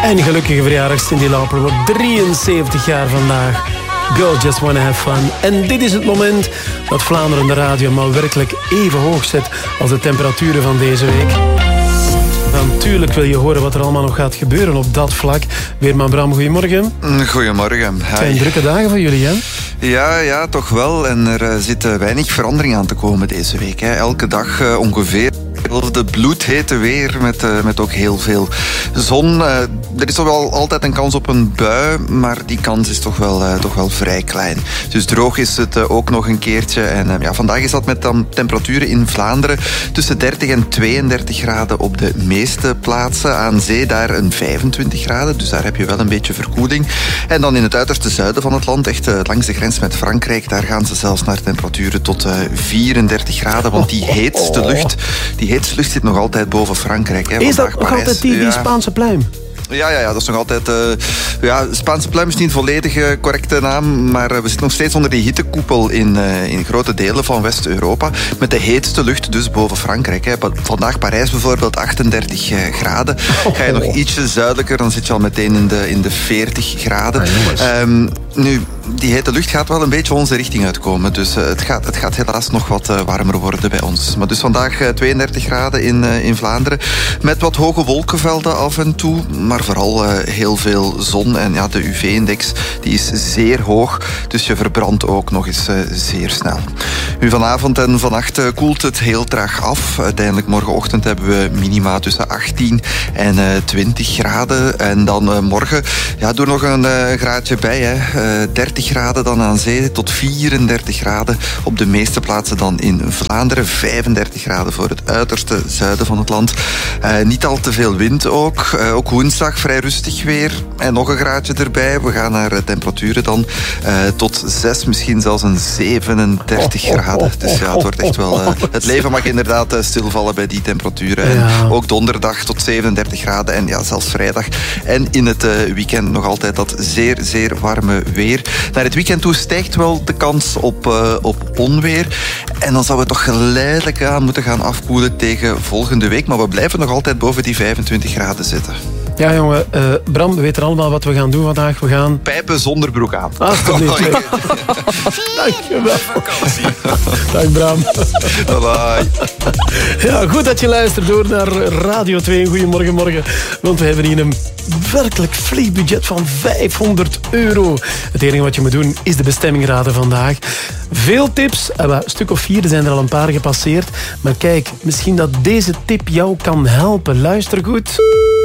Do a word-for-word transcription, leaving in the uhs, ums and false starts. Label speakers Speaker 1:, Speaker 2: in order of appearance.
Speaker 1: En gelukkige verjaardag, Cyndi Lauper wordt drieënzeventig jaar vandaag. Girl, just wanna have fun. En dit is het moment dat Vlaanderen de radio maar werkelijk even hoog zet als de temperaturen van deze week. Natuurlijk wil je horen wat er allemaal nog gaat gebeuren op dat vlak. Weerman Bram, goedemorgen.
Speaker 2: Goedemorgen.
Speaker 1: Het zijn drukke dagen voor jullie, hè?
Speaker 2: Ja, ja, toch wel. En er uh, zit uh, weinig verandering aan te komen deze week. Hè. Elke dag uh, ongeveer de bloedhete weer met, uh, met ook heel veel zon. Uh, er is toch wel altijd een kans op een bui, maar die kans is toch wel, uh, toch wel vrij klein. Dus droog is het uh, ook nog een keertje. En uh, ja, vandaag is dat met dan temperaturen in Vlaanderen tussen dertig en tweeëndertig graden op de meeste plaatsen. Aan zee daar een vijfentwintig graden, dus daar heb je wel een beetje verkoeling. En dan in het uiterste zuiden van het land, echt uh, langs de grens met Frankrijk, daar gaan ze zelfs naar temperaturen tot uh, vierendertig graden, want die heetste lucht, die heetste lucht zit nog altijd boven Frankrijk. Hè.
Speaker 1: Is
Speaker 2: Vandaag
Speaker 1: dat nog
Speaker 2: Parijs,
Speaker 1: altijd die, die
Speaker 2: ja.
Speaker 1: Spaanse pluim?
Speaker 2: Ja, ja, ja, dat is nog altijd... Uh, ja, Spaanse pluim is niet een volledige correcte naam, maar uh, we zitten nog steeds onder die hittekoepel in, uh, in grote delen van West-Europa. Met de heetste lucht dus boven Frankrijk. Hè. Vandaag Parijs bijvoorbeeld achtendertig uh, graden. Ga je nog ietsje zuidelijker, dan zit je al meteen in de, in de veertig graden. Ah, um, nu, die hete lucht gaat wel een beetje onze richting uitkomen. Dus uh, het, gaat, het gaat helaas nog wat uh, warmer worden bij ons. Maar dus vandaag uh, tweeëndertig graden in, uh, in Vlaanderen. Met wat hoge wolkenvelden af en toe. Maar vooral uh, heel veel zon. En ja, de U V-index die is zeer hoog. Dus je verbrandt ook nog eens uh, zeer snel. Nu, vanavond en vannacht uh, koelt het heel traag af. Uiteindelijk morgenochtend hebben we minima tussen achttien en uh, twintig graden. En dan uh, morgen, ja, doe nog een uh, graadje bij. Hè. Uh, dertig graden dan aan zee tot vierendertig graden op de meeste plaatsen dan in Vlaanderen. vijfendertig graden voor het uiterste zuiden van het land. Uh, niet al te veel wind ook. Uh, ook woensdag vrij rustig weer. En nog een graadje erbij. We gaan naar uh, temperaturen dan uh, tot zes, misschien zelfs een zevenendertig graden. Dus ja, het wordt echt wel... Uh, het leven mag inderdaad uh, stilvallen bij die temperaturen. En
Speaker 1: ja.
Speaker 2: Ook donderdag tot zevenendertig graden. En ja, zelfs vrijdag. En in het uh, weekend nog altijd dat zeer, zeer warme weer. Naar het weekend toe stijgt wel de kans op, uh, op onweer. En dan zouden we toch geleidelijk aan moeten gaan afkoelen tegen volgende week. Maar we blijven nog altijd boven die vijfentwintig graden zitten.
Speaker 1: Ja, jongen. Uh, Bram, we weten allemaal wat we gaan doen vandaag. We gaan...
Speaker 2: Pijpen zonder broek aan.
Speaker 1: Alsjeblieft. Dankjewel. Dag, Bram.
Speaker 2: Bye.
Speaker 1: Ja, goed dat je luistert door naar Radio twee. Goedemorgen, morgen. Want we hebben hier een werkelijk vliegbudget van vijfhonderd euro. Het enige wat je moet doen is de bestemming raden vandaag. Veel tips. Een stuk of vier, er zijn er al een paar gepasseerd. Maar kijk, misschien dat deze tip jou kan helpen. Luister goed.